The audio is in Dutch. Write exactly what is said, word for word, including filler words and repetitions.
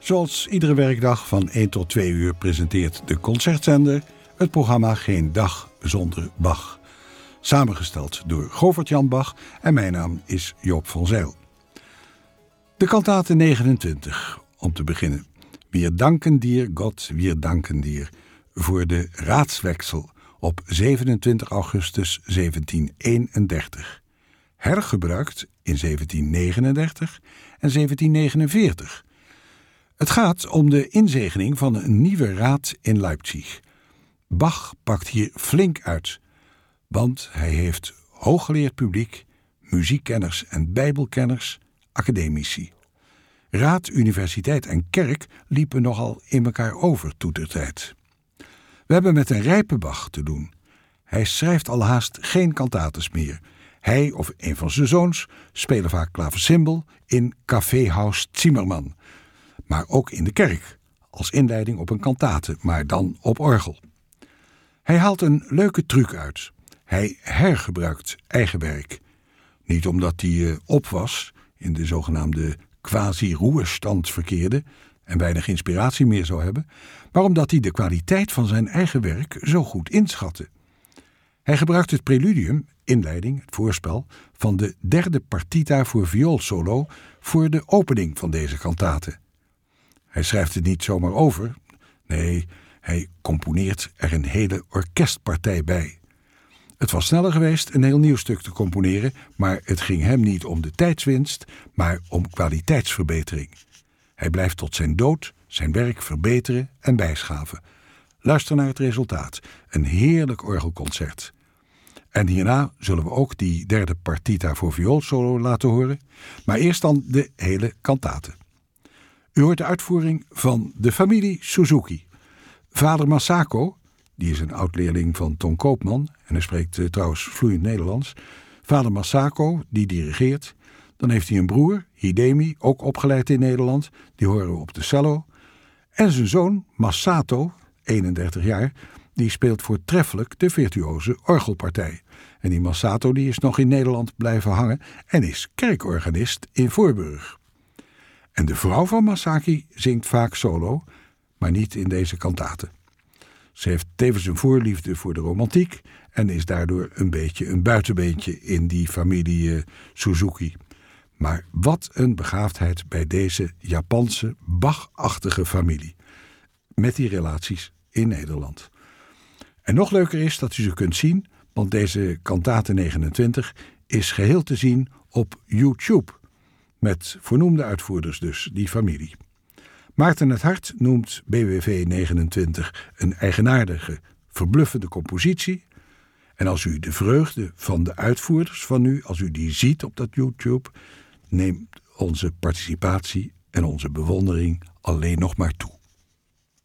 Zoals iedere werkdag van één tot twee uur presenteert de Concertzender het programma Geen Dag Zonder Bach. Samengesteld door Govert-Jan Bach en mijn naam is Joop van Zijl. De kantate negenentwintig, om te beginnen. Wir danken dir, God, wir danken dir, voor de raadswechsel op zevenentwintig augustus zeventienhonderdeenendertig. Hergebruikt in zeventiennegenendertig en zeventiennegenenveertig. Het gaat om de inzegening van een nieuwe raad in Leipzig. Bach pakt hier flink uit, want hij heeft hooggeleerd publiek, muziekkenners en bijbelkenners, academici. Raad, universiteit en kerk liepen nogal in elkaar over toetertijd. We hebben met een rijpe Bach te doen. Hij schrijft al haast geen kantates meer. Hij of een van zijn zoons spelen vaak klaversymbol in Kaffeehaus Zimmermann, maar ook in de kerk, als inleiding op een kantate, maar dan op orgel. Hij haalt een leuke truc uit. Hij hergebruikt eigen werk. Niet omdat hij uh, op was, in de zogenaamde quasi-roerstand verkeerde en weinig inspiratie meer zou hebben, maar omdat hij de kwaliteit van zijn eigen werk zo goed inschatte. Hij gebruikt het preludium, inleiding, het voorspel, van de derde partita voor vioolsolo voor de opening van deze kantate. Hij schrijft het niet zomaar over, nee, hij componeert er een hele orkestpartij bij. Het was sneller geweest een heel nieuw stuk te componeren, maar het ging hem niet om de tijdswinst, maar om kwaliteitsverbetering. Hij blijft tot zijn dood zijn werk verbeteren en bijschaven. Luister naar het resultaat, een heerlijk orgelconcert. En hierna zullen we ook die derde partita voor vioolsolo laten horen, maar eerst dan de hele kantate. U hoort de uitvoering van de familie Suzuki. Vader Masako, die is een oud-leerling van Ton Koopman en hij spreekt uh, trouwens vloeiend Nederlands. Vader Masako, die dirigeert. Dan heeft hij een broer, Hidemi, ook opgeleid in Nederland. Die horen we op de cello. En zijn zoon, Masato, eenendertig jaar, die speelt voortreffelijk de virtuoze orgelpartij. En die Masato die is nog in Nederland blijven hangen en is kerkorganist in Voorburg. En de vrouw van Masaki zingt vaak solo, maar niet in deze kantate. Ze heeft tevens een voorliefde voor de romantiek en is daardoor een beetje een buitenbeentje in die familie uh, Suzuki. Maar wat een begaafdheid bij deze Japanse Bach-achtige familie. Met die relaties in Nederland. En nog leuker is dat u ze kunt zien, want deze kantate negenentwintig is geheel te zien op YouTube. Met voornoemde uitvoerders dus, die familie. Maarten het Hart noemt B W V negenentwintig een eigenaardige, verbluffende compositie. En als u de vreugde van de uitvoerders van nu, als u die ziet op dat YouTube, neemt onze participatie en onze bewondering alleen nog maar toe.